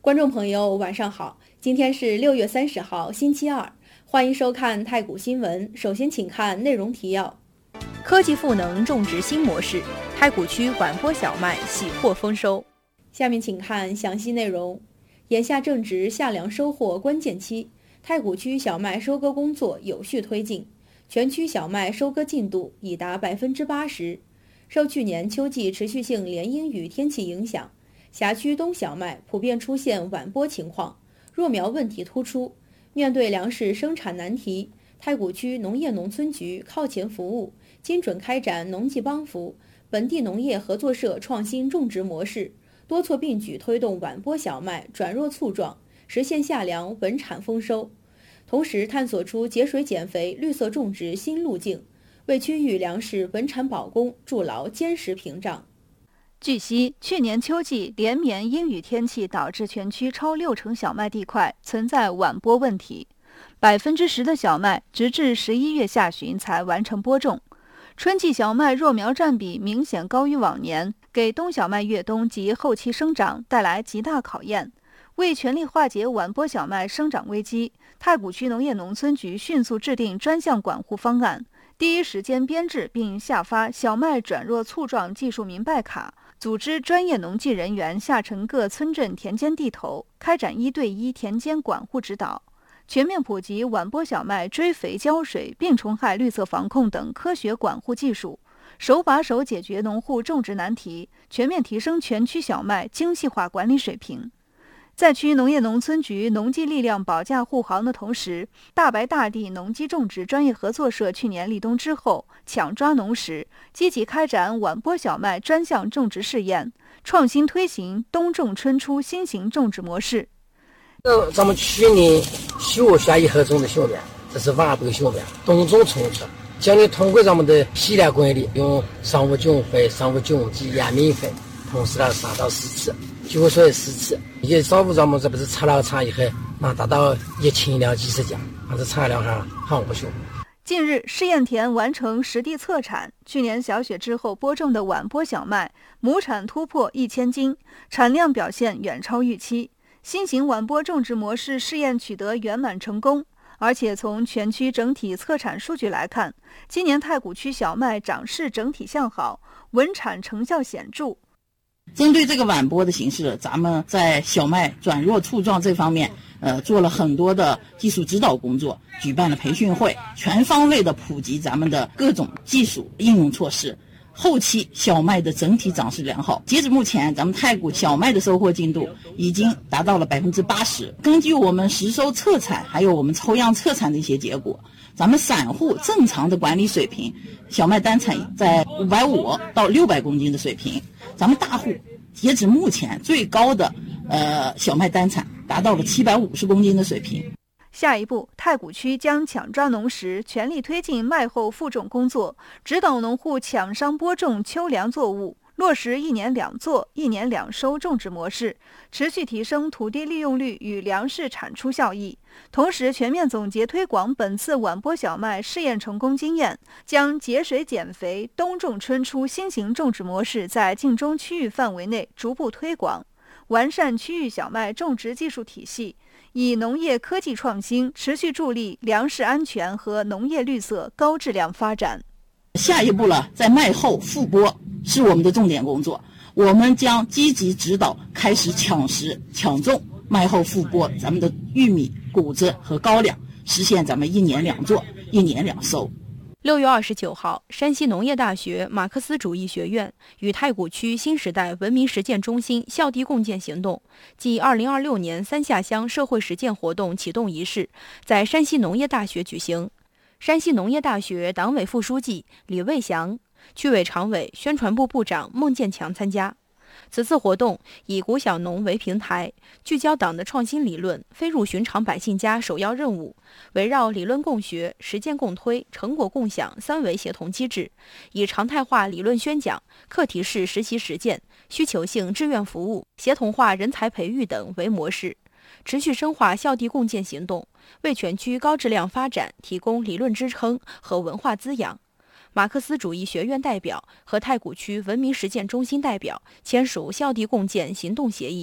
观众朋友，晚上好！今天是6月30号，星期二，欢迎收看太谷新闻。首先，请看内容提要：科技赋能种植新模式，太谷区晚播小麦喜获丰收。下面请看详细内容。眼下正值夏粮收获关键期，太谷区小麦收割工作有序推进，全区小麦收割进度已达80%。受去年秋季持续性连阴雨天气影响，辖区冬小麦普遍出现晚播情况，弱苗问题突出。面对粮食生产难题，太谷区农业农村局靠前服务，精准开展农技帮扶、本地农业合作社创新种植模式，多措并举推动晚播小麦转弱促壮，实现夏粮稳产丰收。同时探索出节水减肥、绿色种植新路径，为区域粮食稳产保供筑牢坚实屏障。 据悉，去年秋季连绵阴雨天气导致全区超60%小麦地块存在晚播问题，10%的小麦直至11月下旬才完成播种。春季小麦弱苗占比明显高于往年，给冬小麦越冬及后期生长带来极大考验。为全力化解晚播小麦生长危机，太谷区农业农村局迅速制定专项管护方案，第一时间编制并下发小麦转弱促壮技术明白卡，组织专业农技人员下沉各村镇田间地头，开展1对1田间管护指导，全面普及晚播小麦追肥浇水、病虫害绿色防控等科学管护技术，手把手解决农户种植难题，全面提升全区小麦精细化管理水平。在区农业农村局农技力量保驾护航的同时，大白大地农机种植专业合作社去年立冬之后抢抓农时，积极开展晚播小麦专项种植试验，创新推行冬种春出新型种植模式。 咱们去年10月下1号种的小麦，这是晚播小麦，冬种春出。将来通过咱们的系列管理，用生物菌肥、生物菌及盐米肥，同时3到4次，结果说4次，也照顾咱们这不是产了产以后，那达到1000两几十斤，这产量还很不小。 近日，试验田完成实地测产，去年小雪之后播种的晚播小麦亩产突破1000斤，产量表现远超预期。新型晚播种植模式试验取得圆满成功，而且从全区整体测产数据来看，今年太谷区小麦长势整体向好，稳产成效显著。 针对这个晚播的形式，咱们在小麦转弱促壮这方面，做了很多的技术指导工作，举办了培训会，全方位的普及咱们的各种技术应用措施。后期小麦的整体长势良好，截止目前，咱们太谷小麦的收获进度已经达到了80%。根据我们实收测产还有我们抽样测产的一些结果，咱们散户正常的管理水平，小麦单产在550到600公斤的水平。咱们大户截止目前最高的小麦单产达到了750公斤的水平。 下一步，太谷区将抢抓农时，全力推进麦后复种工作，指导农户抢商播种秋粮作物，落实1年2作、1年2收种植模式，持续提升土地利用率与粮食产出效益。同时，全面总结推广本次晚播小麦试验成功经验，将节水减肥、冬种春出新型种植模式在晋中区域范围内逐步推广，完善区域小麦种植技术体系，以农业科技创新持续助力粮食安全和农业绿色高质量发展。 下一步了，在麦后复播是我们的重点工作，我们将积极指导开始抢食抢种麦后复播咱们的玉米、谷子和高粱，实现咱们1年2作、1年2收。 6月29号，山西农业大学马克思主义学院与太谷区新时代文明实践中心校地共建行动暨2026年3下乡社会实践活动启动仪式在山西农业大学举行。山西农业大学党委副书记李卫祥、区委常委、宣传部部长孟建强参加。此次活动以“谷小农”为平台，聚焦党的创新理论飞入寻常百姓家首要任务，围绕理论共学、实践共推、成果共享3维协同机制，以常态化理论宣讲、课题式实习实践、需求性志愿服务、协同化人才培育等为模式，持续深化校地共建行动，为全区高质量发展提供理论支撑和文化滋养。马克思主义学院代表和太谷区文明实践中心代表签署校地共建行动协议，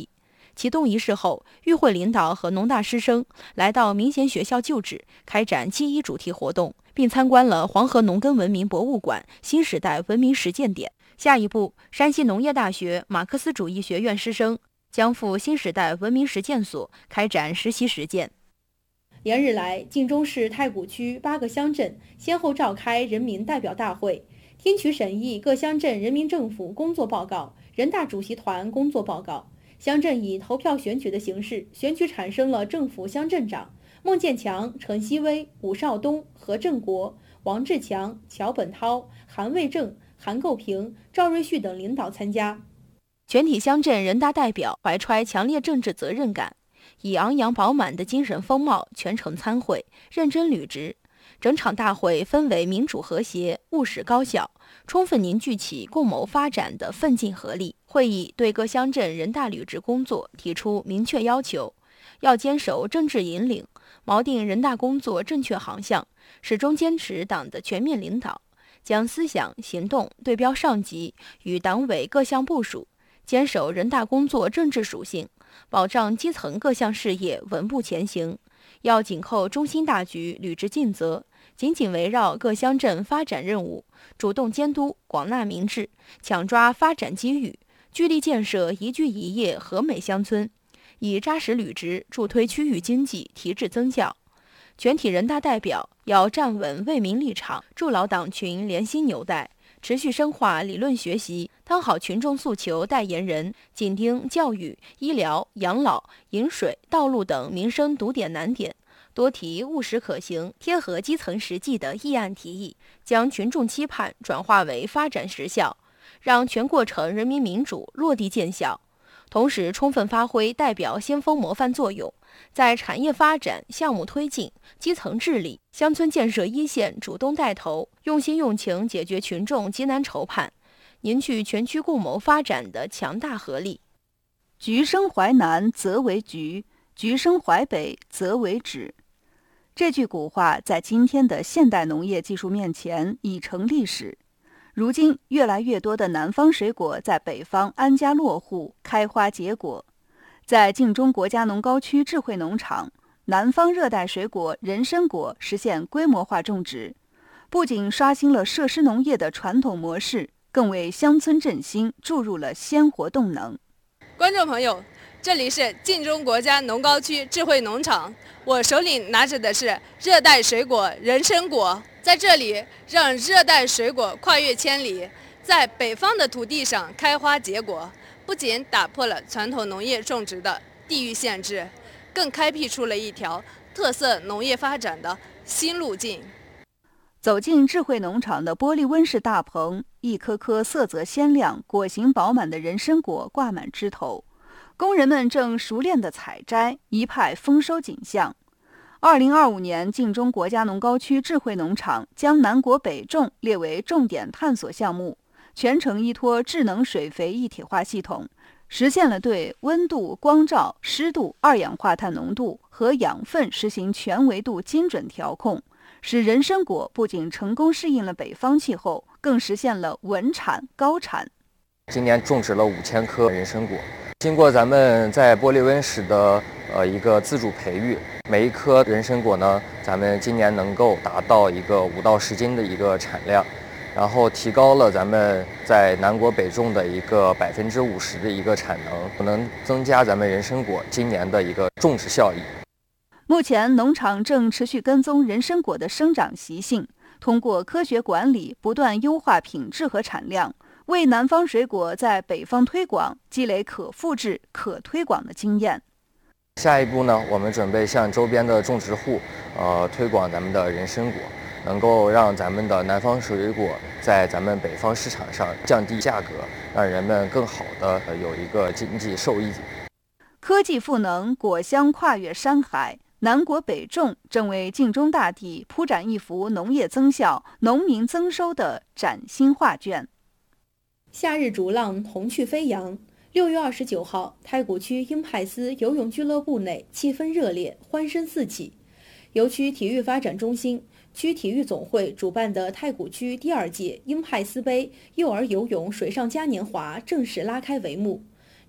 启动仪式后，与会领导和农大师生来到民贤学校旧址，开展7.1主题活动，并参观了黄河农耕文明博物馆新时代文明实践点。下一步，山西农业大学马克思主义学院师生将赴新时代文明实践所开展实习实践。连日来，晋中市太谷区8个乡镇先后召开人民代表大会，听取审议各乡镇人民政府工作报告、人大主席团工作报告。乡镇以投票选举的形式选举产生了政府乡镇长孟建强、陈锡威、武少东、何振国、王志强、乔本涛、韩卫正、韩构平、赵瑞旭等领导参加。全体乡镇人大代表怀揣强烈政治责任感，以昂扬饱满的精神风貌全程参会，认真履职。整场大会氛围民主和谐、务实高效，充分凝聚起共谋发展的奋进合力。会议对各乡镇人大履职工作提出明确要求，要坚守政治引领，锚定人大工作正确航向，始终坚持党的全面领导，将思想行动对标上级与党委各项部署，坚守人大工作政治属性，保障基层各项事业稳步前行。要紧扣中心大局，履职尽责，紧紧围绕各乡镇发展任务，主动监督，广纳民智，抢抓发展机遇，聚力建设宜居宜业和美乡村，以扎实履职助推区域经济提质增效。全体人大代表要站稳为民立场，筑牢党群连心纽带，持续深化理论学习，当好群众诉求代言人，紧盯教育、医疗、养老、饮水、道路等民生堵点难点，多提务实可行、贴合基层实际的议案提议，将群众期盼转化为发展实效，让全过程人民民主落地见效。同时，充分发挥代表先锋模范作用，在产业发展、项目推进、基层治理、乡村建设一线主动带头，用心用情解决群众急难愁盼，凝聚全区共谋发展的强大合力。 橘生淮南则为橘，橘生淮北则为枳。这句古话在今天的现代农业技术面前已成历史。如今，越来越多的南方水果在北方安家落户、开花结果。在晋中国家农高区智慧农场，南方热带水果人参果实现规模化种植，不仅刷新了设施农业的传统模式，更为乡村振兴注入了鲜活动能。 观众朋友，这里是晋中国家农高区智慧农场，我手里拿着的是热带水果人参果。在这里，让热带水果跨越千里，在北方的土地上开花结果，不仅打破了传统农业种植的地域限制，更开辟出了一条特色农业发展的新路径。 走进智慧农场的玻璃温室大棚，一颗颗色泽鲜亮、果形饱满的人参果挂满枝头，工人们正熟练地采摘，一派丰收景象。2025年，晋中国家农高区智慧农场将南果北种列为重点探索项目，全程依托智能水肥一体化系统，实现了对温度、光照、湿度、二氧化碳浓度和养分实行全维度精准调控，使人参果不仅成功适应了北方气候，更实现了稳产高产。 今年种植了5000棵人参果，经过咱们在玻璃温室的一个自主培育，每一颗人参果呢，咱们今年能够达到一个5到10斤的一个产量，然后提高了咱们在南果北种的一个50%的一个产能，能增加咱们人参果今年的一个种植效益。 目前，农场正持续跟踪人参果的生长习性，通过科学管理，不断优化品质和产量，为南方水果在北方推广积累可复制、可推广的经验。 下一步呢，我们准备向周边的种植户，推广咱们的人参果，能够让咱们的南方水果在咱们北方市场上降低价格，让人们更好的有一个经济受益。 科技赋能，果香跨越山海，南果北种正为晋中大地铺展一幅农业增效、农民增收的崭新画卷。 夏日逐浪，红趣飞扬。6月29号，太谷区英派斯游泳俱乐部内气氛热烈，欢声四起。由区体育发展中心、区体育总会主办的太谷区第2届英派斯杯幼儿游泳水上嘉年华正式拉开帷幕。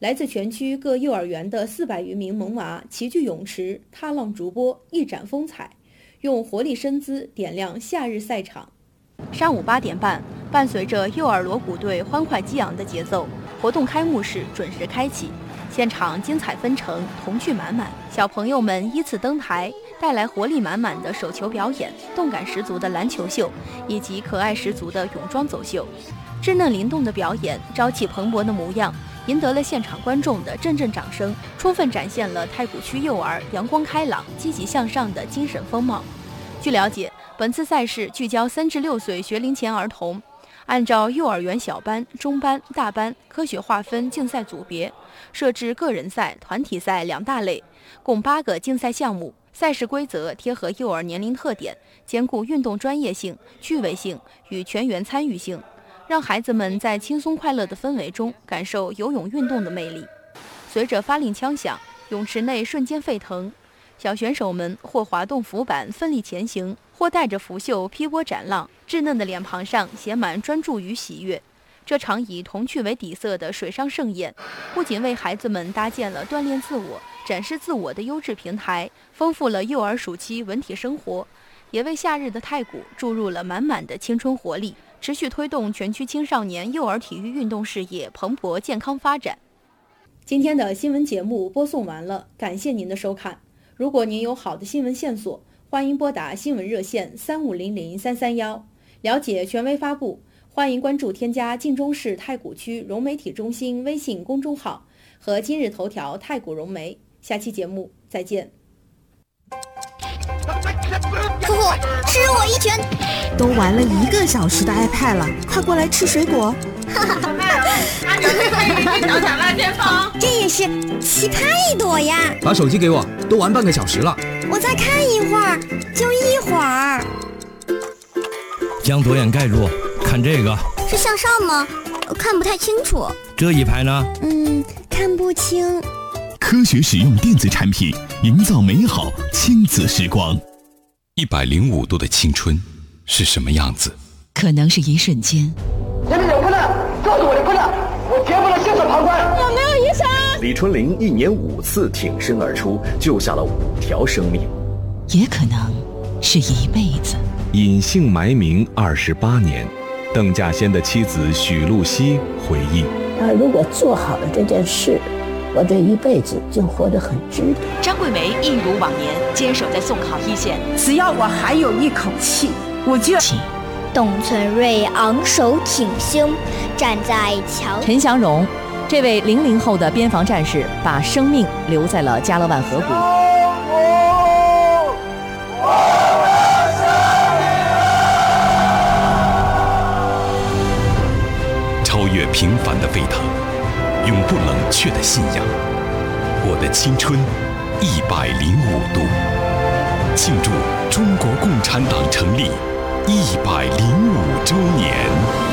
来自全区各幼儿园的400余名萌娃齐聚泳池，踏浪逐波，一展风采，用活力身姿点亮夏日赛场。上午8点半，伴随着幼儿锣鼓队欢快激昂的节奏，活动开幕式准时开启。现场精彩纷呈，童趣满满，小朋友们依次登台，带来活力满满的手球表演、动感十足的篮球秀以及可爱十足的泳装走秀。稚嫩灵动的表演，朝气蓬勃的模样，赢得了现场观众的阵阵掌声，充分展现了太谷区幼儿阳光开朗、积极向上的精神风貌。据了解，本次赛事聚焦3至6岁学龄前儿童，按照幼儿园小班、中班、大班科学划分竞赛组别，设置个人赛、团体赛2大类，共8个竞赛项目。赛事规则贴合幼儿年龄特点，兼顾运动专业性、趣味性与全员参与性，让孩子们在轻松快乐的氛围中感受游泳运动的魅力。随着发令枪响，泳池内瞬间沸腾，小选手们或滑动浮板奋力前行，或带着浮袖劈波斩浪，稚嫩的脸庞上写满专注与喜悦。这场以童趣为底色的水上盛宴，不仅为孩子们搭建了锻炼自我、展示自我的优质平台，丰富了幼儿暑期文体生活，也为夏日的太谷注入了满满的青春活力，持续推动全区青少年幼儿体育运动事业蓬勃健康发展。今天的新闻节目播送完了，感谢您的收看。如果您有好的新闻线索，欢迎拨打新闻热线3500-331，了解权威发布。欢迎关注添加晋中市太谷区融媒体中心微信公众号和今日头条太谷融媒。下期节目再见。 夫妇，吃我一拳！ 都玩了1个小时的 iPad 了，快过来吃水果。 这也是奇葩一朵呀！ 把手机给我，都玩半个小时了。 我再看一会儿，就一会儿。 将左眼盖住，看这个。 是向上吗？看不太清楚。 这一排呢？ 看不清。 科学使用电子产品，营造美好亲子时光。105度的青春是什么样子？ 可能是一瞬间。 前面有困难，告诉我的困难，我绝不能袖手旁观。 有没有医生？ 李春玲1年5次挺身而出，救下了5条生命。 也可能是一辈子。 隐姓埋名28年，邓稼先的妻子许露西回忆： 他如果做好了这件事，我这一辈子就活得很值得。 张桂梅一如往年坚守在送考一线， 只要我还有一口气，我就。 董存瑞昂首挺胸，站在桥。 陈祥荣，这位00后的边防战士，把生命留在了加勒万河谷。 超越平凡的沸腾，永不冷却的信仰。我的青春105度，庆祝中国共产党成立105周年。